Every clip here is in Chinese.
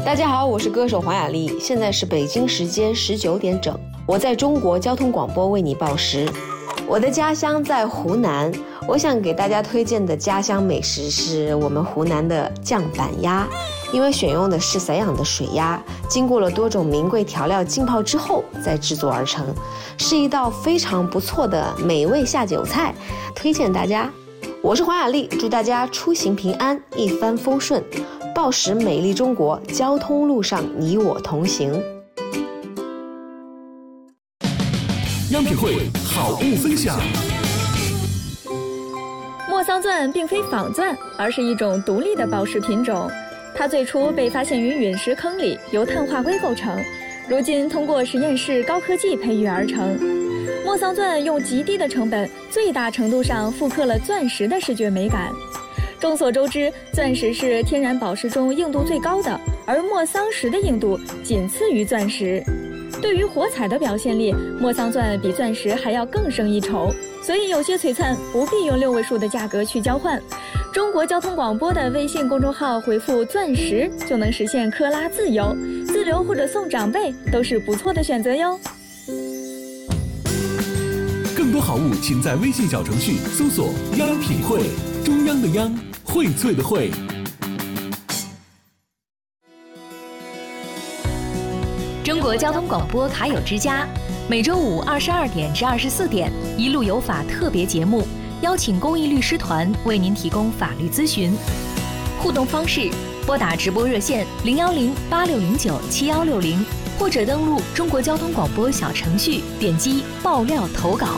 大家好，我是歌手黄雅莉，现在是北京时间19点整，我在中国交通广播为你报时。我的家乡在湖南，我想给大家推荐的家乡美食是我们湖南的酱板鸭，因为选用的是散养的水鸭，经过了多种名贵调料浸泡之后再制作而成，是一道非常不错的美味下酒菜，推荐大家。我是黄雅莉，祝大家出行平安，一帆风顺，报时美丽中国，交通路上你我同行。 央品汇好物分享。 莫桑钻并非仿钻，而是一种独立的宝石品种。它最初被发现于陨石坑里，由碳化硅构成，如今通过实验室高科技培育而成。莫桑钻用极低的成本，最大程度上复刻了钻石的视觉美感。众所周知，钻石是天然宝石中硬度最高的，而莫桑石的硬度仅次于钻石。对于火彩的表现力，莫桑钻比钻石还要更胜一筹，所以有些璀璨不必用6位数的价格去交换。中国交通广播的微信公众号回复钻石就能实现克拉自由，自留或者送长辈都是不错的选择哟。 更多好物请在微信小程序搜索央品汇，中央的央，荟萃的荟。 中国交通广播卡友之家，每周五22点至24点，一路有法特别节目，邀请公益律师团为您提供法律咨询。互动方式：拨打直播热线010-8609-7160，或者登录中国交通广播小程序，点击爆料投稿。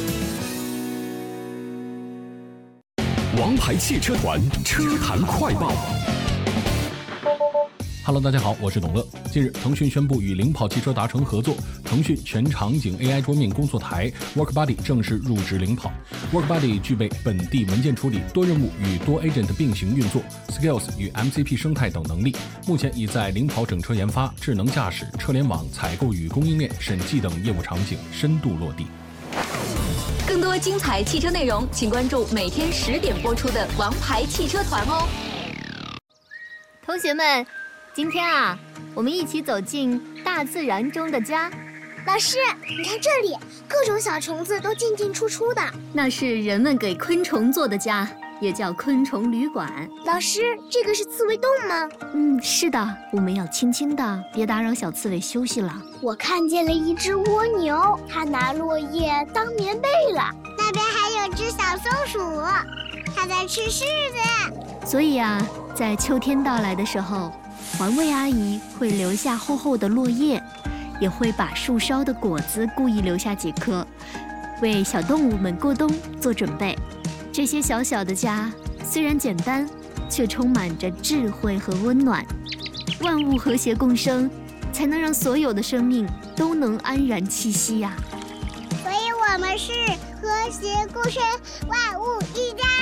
王牌汽车团车坛快报。Hello， 大家好，我是董乐。近日，腾讯宣布与领跑汽车达成合作，腾讯全场景 AI 桌面工作台 WorkBuddy 正式入职领跑。WorkBuddy 具备本地文件处理、多任务与多 agent 并行运作、Skills 与 MCP 生态等能力。目前已在领跑整车研发、智能驾驶、车联网、采购与供应链、审计等业务场景深度落地。 更多精彩汽车内容，请关注每天10点播出的《王牌汽车团》哦。 同学们，今天啊，我们一起走进大自然中的家。 老师，你看这里，各种小虫子都进进出出的。 那是人们给昆虫做的家，也叫昆虫旅馆。 老师，这个是刺猬洞吗？ 是的，我们要轻轻的，别打扰小刺猬休息了。 我看见了一只蜗牛，它拿落叶当棉被了。那边还有只小松鼠，它在吃柿子。 所以啊，在秋天到来的时候，环卫阿姨会留下厚厚的落叶，也会把树梢的果子故意留下几颗，为小动物们过冬做准备。这些小小的家虽然简单，却充满着智慧和温暖。万物和谐共生，才能让所有的生命都能安然栖息呀。 所以我们是和谐共生，万物一家。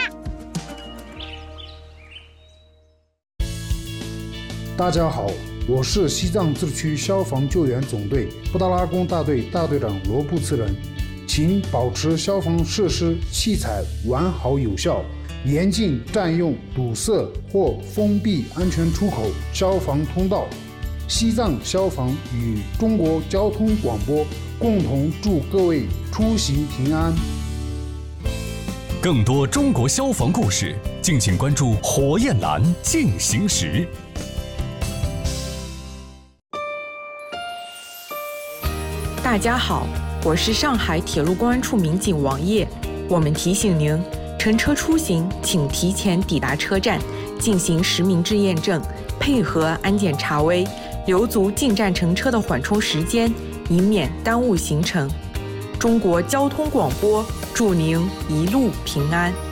大家好，我是西藏自治区消防救援总队布达拉宫大队大队长罗布次仁，请保持消防设施器材完好有效，严禁占用、堵塞或封闭安全出口、消防通道。西藏消防与中国交通广播共同祝各位出行平安。 更多中国消防故事，敬请关注火焰蓝进行时。 大家好，我是上海铁路公安处民警王烨。我们提醒您，乘车出行请提前抵达车站，进行实名制验证，配合安检查微，留足进站乘车的缓冲时间，以免耽误行程。中国交通广播祝您一路平安。